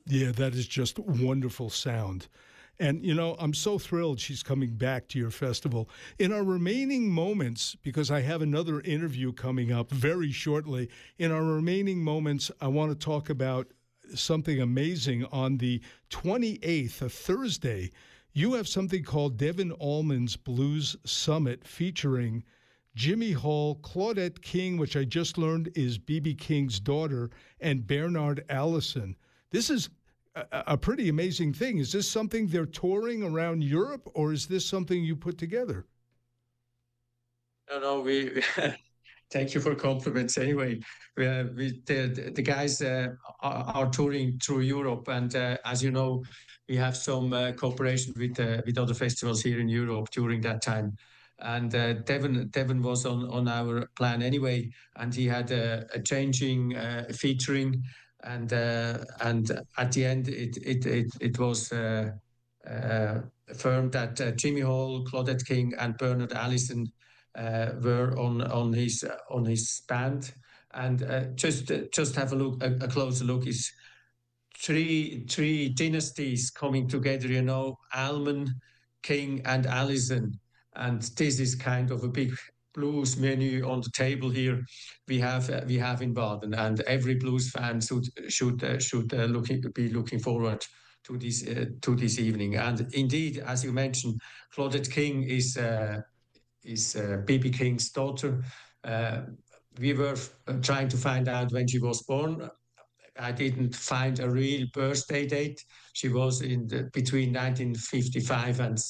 Yeah, that is just wonderful sound. And, I'm so thrilled she's coming back to your festival. In our remaining moments, because I have another interview coming up very shortly, in our remaining moments, I want to talk about something amazing. On the 28th, a Thursday, you have something called Devin Allman's Blues Summit featuring Jimmy Hall, Claudette King, which I just learned is B.B. King's daughter, and Bernard Allison. This is a pretty amazing thing. Is this something they're touring around Europe, or is this something you put together? No, we thank you for compliments. Anyway, the guys are touring through Europe, and as you know, we have some cooperation with other festivals here in Europe during that time. And Devon was on our plan anyway, and he had a changing featuring, and at the end it was. Affirmed that Jimmy Hall, Claudette King, and Bernard Allison were on his band, and just have a look, a closer look. Is three dynasties coming together. Allman, King, and Allison, and this is kind of a big blues menu on the table here. We have in Baden, and every blues fan should be looking forward to this evening. And indeed, as you mentioned, Claudette King is B.B. King's daughter. Uh, we were trying to find out when she was born. I didn't find a real birthday date. She was between 1955 and